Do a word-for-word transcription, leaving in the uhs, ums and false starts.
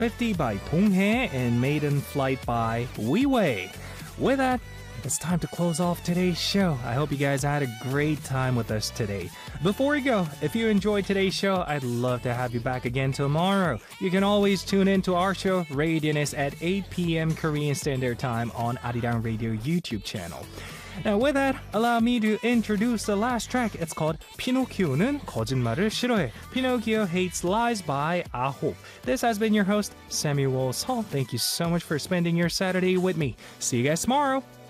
fifty by Donghae and Maiden Flight by Weiwei. With that, it's time to close off today's show. I hope you guys had a great time with us today. Before we go, if you enjoyed today's show, I'd love to have you back again tomorrow. You can always tune in to our show, Radioness, at eight p.m. Korean Standard Time on Arirang Radio YouTube channel. Now with that, allow me to introduce the last track. It's called 피노키오는 거짓말을 싫어해. Pinocchio Hates Lies by Aho. This has been your host, Samuel Seo. Thank you so much for spending your Saturday with me. See you guys tomorrow.